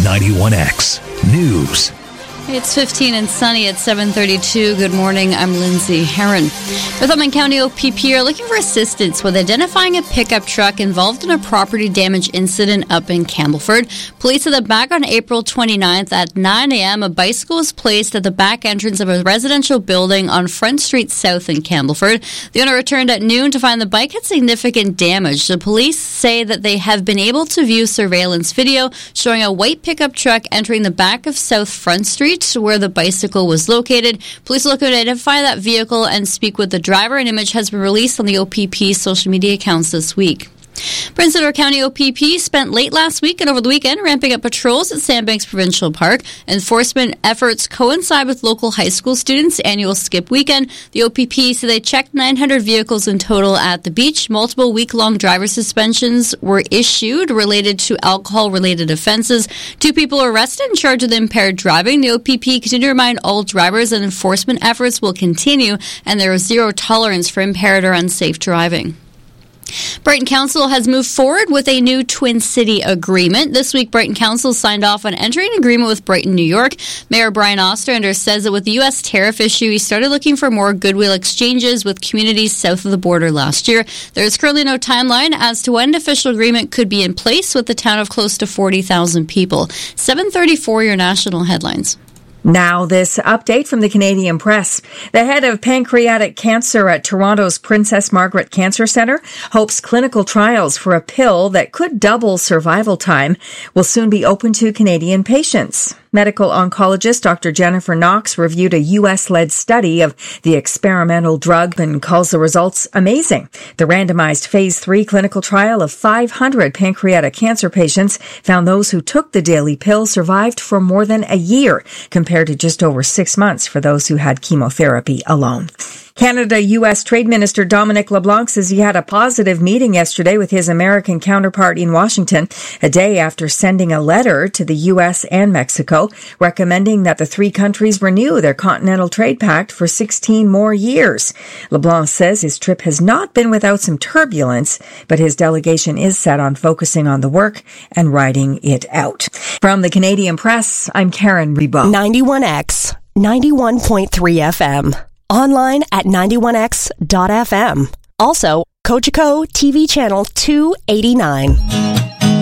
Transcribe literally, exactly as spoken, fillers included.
ninety-one X News. It's fifteen and sunny at seven thirty-two. Good morning. I'm Lindsay Herron. Northumberland County O P P are looking for assistance with identifying a pickup truck involved in a property damage incident up in Campbellford. Police said that back on April twenty-ninth at nine a.m., a bicycle was placed at the back entrance of a residential building on Front Street South in Campbellford. The owner returned at noon to find the bike had significant damage. The police say that they have been able to view surveillance video showing a white pickup truck entering the back of South Front Street, where the bicycle was located. Police are looking to identify that vehicle and speak with the driver. An image has been released on the O P P social media accounts this week. Prince Edward County O P P spent late last week and over the weekend ramping up patrols at Sandbanks Provincial Park. Enforcement efforts coincide with local high school students' annual skip weekend. The O P P said they checked nine hundred vehicles in total at the beach. Multiple week-long driver suspensions were issued related to alcohol-related offenses. Two people were arrested in charge of impaired driving. The O P P continued to remind all drivers that enforcement efforts will continue and there is zero tolerance for impaired or unsafe driving. Brighton Council has moved forward with a new Twin City agreement. This week, Brighton Council signed off on entering an agreement with Brighton, New York. Mayor Brian Ostrander says that with the U S tariff issue, he started looking for more goodwill exchanges with communities south of the border last year. There is currently no timeline as to when an official agreement could be in place with the town of close to forty thousand people. seven thirty-four, your national headlines. Now, this update from the Canadian Press. The head of pancreatic cancer at Toronto's Princess Margaret Cancer Centre hopes clinical trials for a pill that could double survival time will soon be open to Canadian patients. Medical oncologist Doctor Jennifer Knox reviewed a U S-led study of the experimental drug and calls the results amazing. The randomized phase three clinical trial of five hundred pancreatic cancer patients found those who took the daily pill survived for more than a year, compared to just over six months for those who had chemotherapy alone. Canada-U S Trade Minister Dominic LeBlanc says he had a positive meeting yesterday with his American counterpart in Washington, a day after sending a letter to the U S and Mexico recommending that the three countries renew their Continental Trade Pact for sixteen more years. LeBlanc says his trip has not been without some turbulence, but his delegation is set on focusing on the work and riding it out. From the Canadian Press, I'm Karen Rebo. ninety-one X, ninety-one point three F M. Online at ninety-one X dot F M. Also, Cogeco T V channel two eighty-nine.